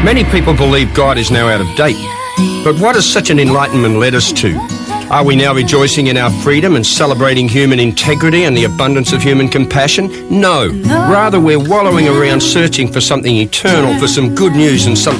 Many people believe God is now out of date. But what has such an enlightenment led us to? Are we now rejoicing in our freedom and celebrating human integrity and the abundance of human compassion? No. Rather, we're wallowing around searching for something eternal, for some good news and something